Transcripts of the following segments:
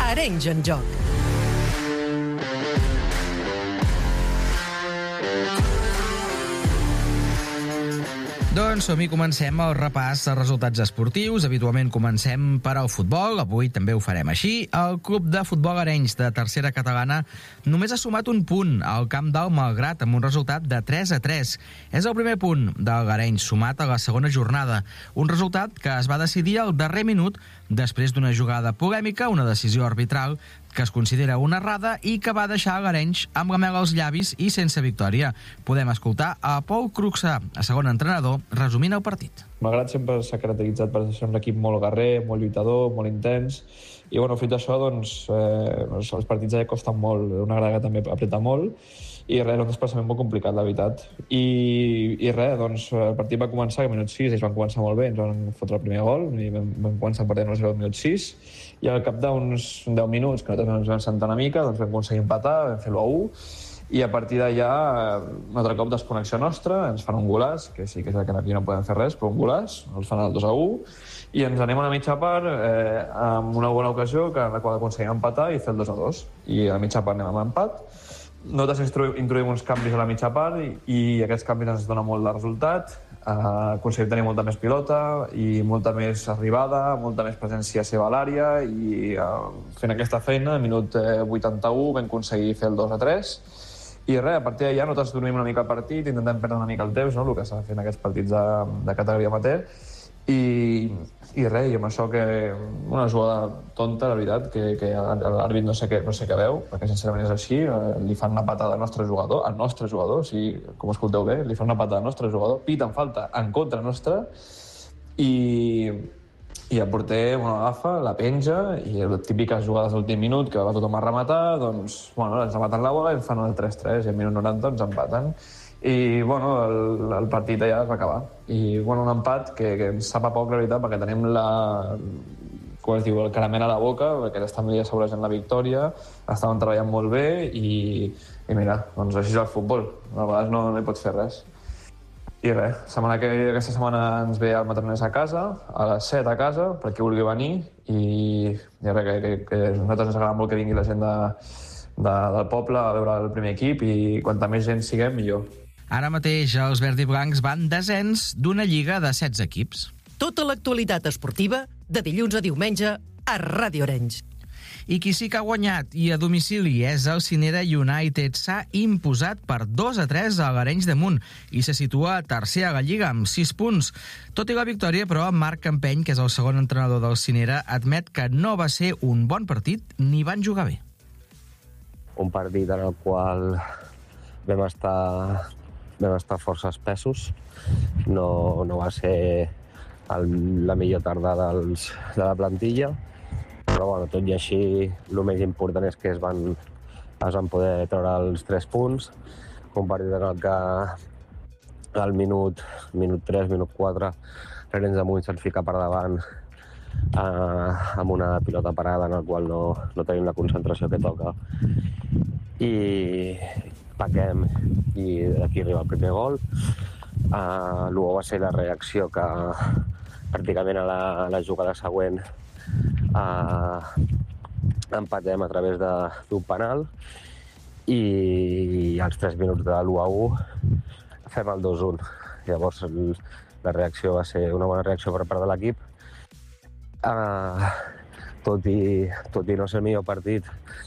Arenys en joc. Doncs som-hi, comencem el repàs de resultats esportius. Habitualment comencem per al futbol, avui també ho farem així. El Club de Futbol Arenys de tercera catalana només ha sumat un punt al camp del Malgrat amb un resultat de 3-3. És el primer punt del Arenys sumat a la segona jornada, un resultat que es va decidir al darrer minut després d'una jugada polèmica, una decisió arbitral que es considera una errada i que va deixar l'Arenys amb la mel als llavis i sense victòria. Podem escoltar a Pol Cruxà, a segon entrenador, resumint el partit. Malgrat sempre s'ha caracteritzat per ser un equip molt guerrer, molt lluitador, molt intens, i bueno, fruit d'això, doncs, els partits ja costen molt, una grada que també apreta molt, i res, era un desplaçament molt complicat, la veritat. I res, doncs, el partit va començar a minut 6, ells van començar molt bé, ens van fotre el primer gol, i vam començar perdent 1-0 al minut 6, i al cap d'uns 10 minuts, que nosaltres ens vam sentar una mica, doncs vam aconseguir empatar, vam fer l'1-1, i a partir d'allà, un altre cop desconnexió nostra, ens fan un golàs, que sí que és que aquí no podem fer res, però un golàs, els fan el 2-1, i ens anem a la mitja part amb una bona ocasió en la qual aconseguim empatar i fer el 2-2. I a la mitja part anem amb empat. Nosaltres introduïm uns canvis a la mitja part i aquests canvis ens donen molt de resultat. Aconseguim tenir molta més pilota i molta més arribada, molta més presència seva a l'àrea, i fent aquesta feina, al minut 81 vam aconseguir fer el 2-3. I res, a partir d'allà nosaltres dormim una mica el partit, intentem perdre una mica el temps, no? El que s'ha fet en aquests partits de categoria amateur, i res, i amb això que una jugada tonta, la veritat, que l'àrbit no sé què veu, perquè sincerament és així, li fan una patada al nostre jugador, o sigui, com escolteu bé, li fan una patada al nostre jugador, piten falta en contra nostra, i el porter agafa, la penja, i les típiques jugades d'últim minut, que va tothom a rematar, doncs, ens rematen la bola i ens fan el 3-3, i al minut 90 ens empaten. I, el partit allà es va acabar. I, un empat que ens sap a poc, la veritat, perquè tenim el caramel a la boca, perquè estem ja segures en la victòria, estàvem treballant molt bé, i mira, doncs així és el futbol. A vegades no hi pots fer res. I res, aquesta setmana ens ve el Matronès a casa, a les 7 a casa, per qui vulgui venir, i res, que a nosaltres ens agrada molt que vingui la gent del poble a veure el primer equip, i quanta més gent siguem, millor. Ara mateix els verds i blancs van desens d'una lliga de 16 equips. Tota l'actualitat esportiva, de dilluns a diumenge, a Ràdio Arenys. I qui sí que ha guanyat i a domicili és el Cinera United. S'ha imposat per 2-3 a l'Arenys de Munt i se situa tercer a la Lliga amb 6 punts. Tot i la victòria, però, Marc Campeny, que és el segon entrenador del Cinera, admet que no va ser un bon partit ni van jugar bé. Un partit en el qual vam estar força espessos. No va ser la millor tarda de la plantilla, però tot i així el més important és que es van poder treure els 3 punts. Un partit en el que al minut 3, minut 4, l'Arenys de Munt se'ns fica per davant amb una pilota parada en la qual no tenim la concentració que toca, i paquem, i d'aquí arriba el primer gol. Luego va ser la reacció que pràcticament a la jugada següent empatem a través d'un penal, i als 3 minuts de l'1-1 fem el 2-1. Llavors la reacció va ser una bona reacció per part de l'equip. Tot i no ser el millor partit,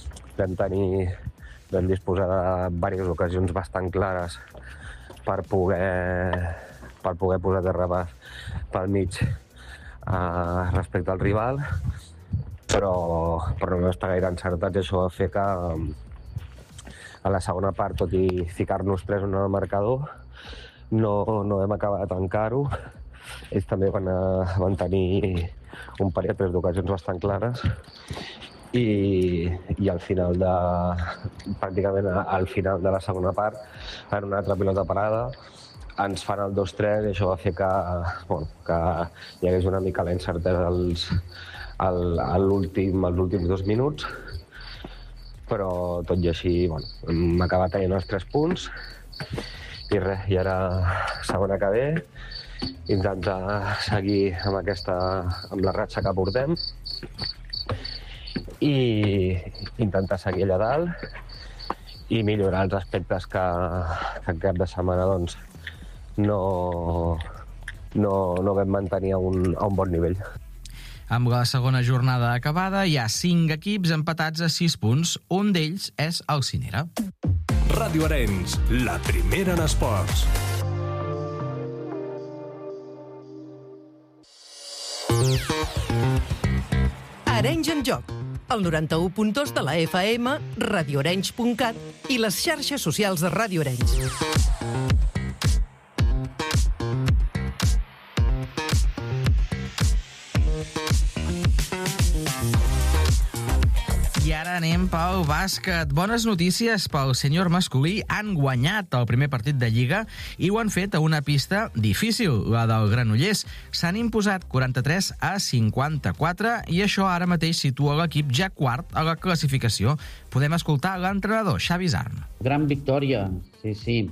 vam disposar de diverses ocasions bastant clares per poder posar terra pel mig respecte al rival, però no vam estar gaire encertats, i això va fer que a la segona part, tot i ficar-nos 3 en el marcador, no vam acabar de tancar-ho. Ells també van tenir un parell o 3 d'ocasions bastant clares, i al final pràcticament al final de la segona part, en una altra pilota parada, ens fan el 2-3, i això va fer que hi hagués una mica la incertesa als últims 2 minuts, però tot i així hem acabat tenint els 3 punts, i res, i ara segona que ve, intentar seguir amb la ratxa que portem, i intentar seguir allà dalt i millorar els aspectes que aquest cap de setmana doncs, no vam mantenir a un bon nivell. Amb la segona jornada acabada, hi ha 5 equips empatats a 6 punts. Un d'ells és el Cinera. Ràdio Arenys, la primera en esports. Arenys en joc, el 91.2 de la FM, radioarenys.cat i les xarxes socials de Ràdio Arenys. I ara anem pel bàsquet. Bones notícies pel sènior masculí. Han guanyat el primer partit de Lliga i ho han fet a una pista difícil, la del Granollers. S'han imposat 43-54 i això ara mateix situa l'equip ja quart a la classificació. Podem escoltar l'entrenador, Xavi Zarn. Gran victòria, sí.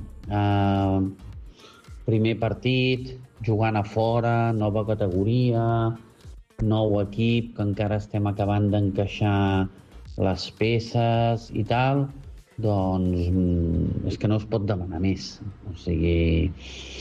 Primer partit, jugant a fora, nova categoria, nou equip, que encara estem acabant d'encaixar les peces i tal, doncs és que no es pot demanar més. O sigui,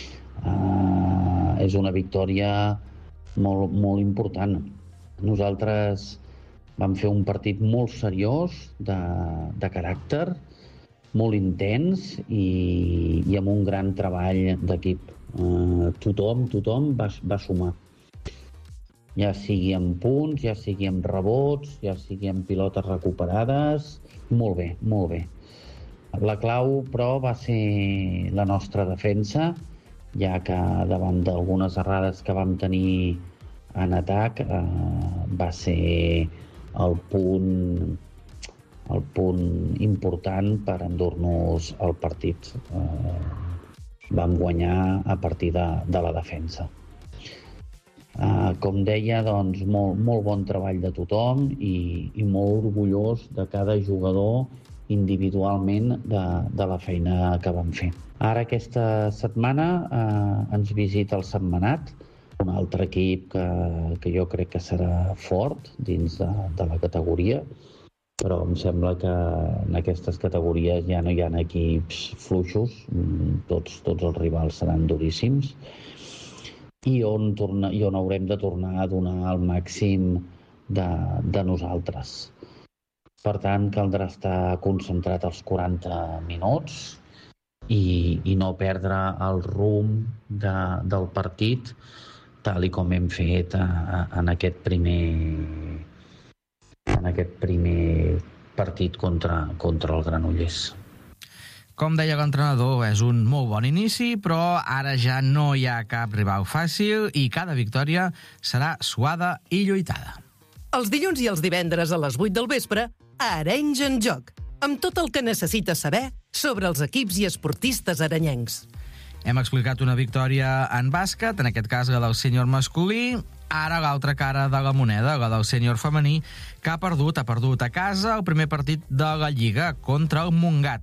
és una victòria molt, molt important. Nosaltres vam fer un partit molt seriós, de caràcter, molt intens i amb un gran treball d'equip. Tothom va sumar. Ja sigui amb punts, ja sigui amb rebots, ja sigui amb pilotes recuperades. Molt bé, molt bé. La clau, però, va ser la nostra defensa, ja que davant d'algunes errades que vam tenir en atac va ser el punt important per endur-nos el partit. Vam guanyar a partir de la defensa. Com deia, doncs, molt bon treball de tothom i molt orgullós de cada jugador individualment de la feina que vam fer. Ara aquesta setmana ens visita el Sentmenat, un altre equip que jo crec que serà fort dins de la categoria, però em sembla que en aquestes categories ja no hi ha equips fluixos, tots els rivals seran duríssims, i on haurem de tornar a donar el màxim de nosaltres. Per tant, caldrà estar concentrat als 40 minuts i no perdre el rumb del partit tal i com hem fet en aquest primer partit contra el Granollers. Com deia l'entrenador, és un molt bon inici, però ara ja no hi ha cap rival fàcil i cada victòria serà suada i lluitada. Els dilluns i els divendres a les 8 del vespre, a Arenys en joc, amb tot el que necessites saber sobre els equips i esportistes arenyencs. Hem explicat una victòria en bàsquet, en aquest cas la del sènior masculí. Ara l'altra cara de la moneda, la del sènior femení, que ha perdut a casa el primer partit de la Lliga contra el Montgat,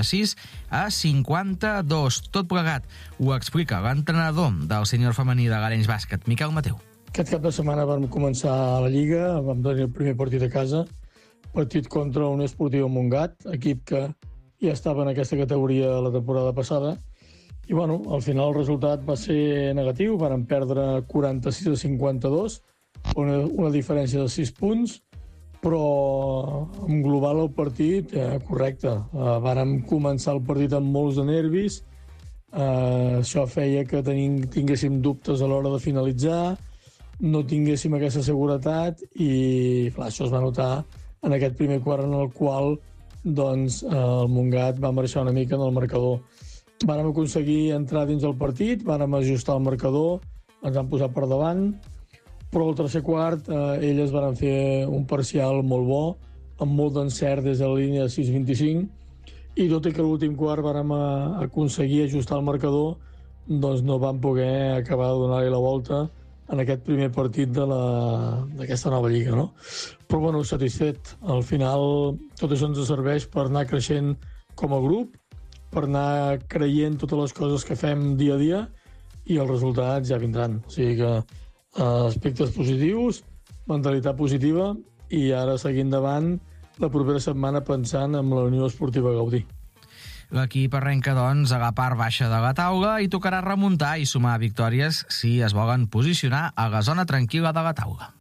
46-52. Tot plegat ho explica l'entrenador del sènior femení de l'Arenys Bàsquet, Miquel Mateu. Aquest cap de setmana vam començar la Lliga, vam tenir el primer partit a casa, partit contra un Esportiu Montgat, equip que ja estava en aquesta categoria la temporada passada. I bueno, al final el resultat va ser negatiu, vàrem perdre 46-52, una diferència de 6 punts, però en global el partit correcte. Vàrem començar el partit amb molts de nervis, això feia que tinguéssim dubtes a l'hora de finalitzar, no tinguéssim aquesta seguretat i clar, això es va notar en aquest primer quart en el qual doncs, el Montgat va marxar una mica en el marcador. Vàrem aconseguir entrar dins el partit, vàrem ajustar el marcador, ens van posar per davant, però al tercer quart elles van fer un parcial molt bo, amb molt d'encert des de la línia de 6-25, i tot i que l'últim quart vàrem aconseguir ajustar el marcador, doncs no vam poder acabar de donar-li la volta en aquest primer partit d'aquesta nova lliga, no? Però bueno, satisfet. Al final tot això ens serveix per anar creixent com a grup, per anar creient totes les coses que fem dia a dia i els resultats ja vindran. O sigui que aspectes positius, mentalitat positiva i ara seguir endavant la propera setmana pensant en la Unió Esportiva Gaudí. L'equip arrenca, doncs, a la part baixa de la taula i tocarà remuntar i sumar victòries si es volen posicionar a la zona tranquil·la de la taula.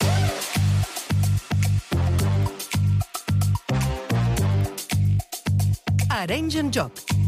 Arenys en joc,